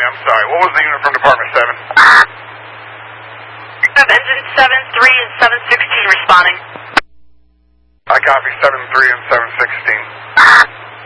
I'm sorry. What was the unit from Department 7? We have engine 7-3 and 7-16 responding. I copy 7-3 and 7-16.